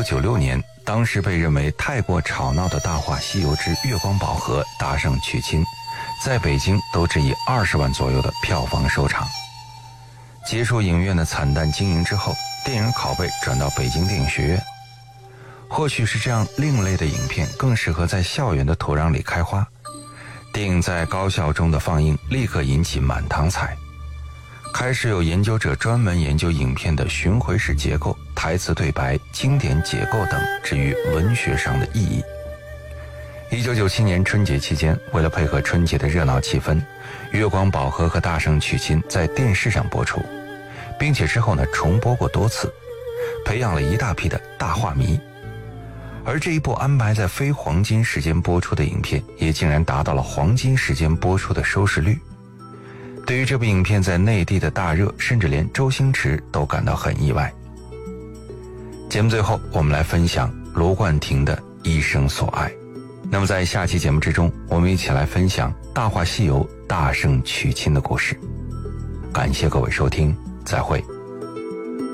1996年，当时被认为太过吵闹的《大话西游之月光宝盒》大圣娶亲，在北京都只以20万左右的票房收场。结束影院的惨淡经营之后，电影拷贝转到北京电影学院。或许是这样另类的影片更适合在校园的土壤里开花，电影在高校中的放映立刻引起满堂彩。开始有研究者专门研究影片的巡回式结构、台词对白、经典解构等至于文学上的意义。1997年春节期间，为了配合春节的热闹气氛，《月光宝盒》和《大圣娶亲》在电视上播出，并且之后重播过多次，培养了一大批的大话迷。而这一部安排在非黄金时间播出的影片，也竟然达到了黄金时间播出的收视率。对于这部影片在内地的大热，甚至连周星驰都感到很意外。节目最后，我们来分享卢冠廷的一生所爱。那么在下期节目之中，我们一起来分享《大话西游》大圣娶亲的故事。感谢各位收听，再会。